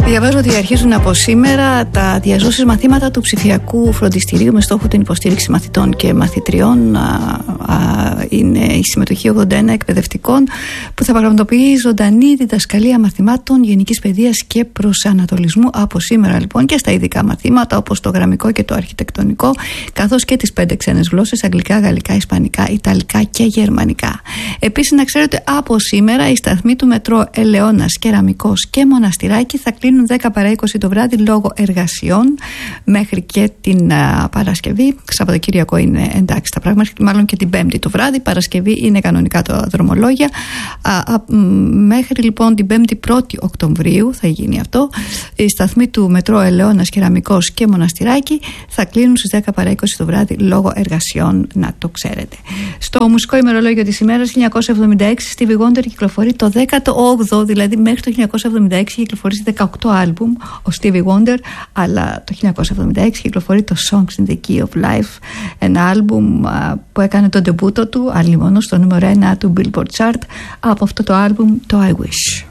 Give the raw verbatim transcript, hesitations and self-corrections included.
Διαβάζω ότι αρχίζουν από σήμερα τα διαζώσεις μαθήματα του ψηφιακού φροντιστηρίου με στόχο την υποστήριξη μαθητών και μαθητριών. Α, α, είναι η συμμετοχή ογδόντα ένα εκπαιδευτικών που θα πραγματοποιεί ζωντανή διδασκαλία μαθημάτων γενικής παιδείας και προσανατολισμού από σήμερα λοιπόν και στα ειδικά μαθήματα όπως το γραμμικό και το αρχιτεκτονικό, καθώς και τις πέντε ξένες γλώσσες: αγγλικά, γαλλικά, ισπανικά, ιταλικά και γερμανικά. Επίσης, να ξέρετε, από σήμερα οι σταθμοί του μετρό Ελαιώνας, Κεραμικός και Μοναστηράκη θα κλείνουν δέκα παρά είκοσι το βράδυ λόγω εργασιών μέχρι και την α, Παρασκευή. Σαββατοκύριακο είναι εντάξει τα πράγματα, μάλλον και την Πέμπτη το βράδυ. Παρασκευή είναι κανονικά τα δρομολόγια. Α, α, μέχρι λοιπόν την Πέμπτη πρώτη Οκτωβρίου θα γίνει αυτό. Οι σταθμοί του μετρό Ελαιώνας, Κεραμικός και Μοναστηράκη θα κλείνουν στις δέκα παρά είκοσι το βράδυ λόγω εργασιών, να το ξέρετε. Στο μουσικό ημερολόγιο της ημέρας, χίλια εννιακόσια εβδομήντα έξι, Stevie Wonder κυκλοφορεί το δέκατο όγδοο, δηλαδή μέχρι το χίλια εννιακόσια εβδομήντα έξι κυκλοφορήσει δεκαοκτώ άλμπουμ ο Stevie Wonder, αλλά το χίλια εννιακόσια εβδομήντα έξι κυκλοφορεί το Songs in the Key of Life, ένα άλμπουμ που έκανε τον ντεμπούτο του αλλήμωνο στο νούμερο ένα του Billboard Chart. Από αυτό το άλμπουμ το I Wish.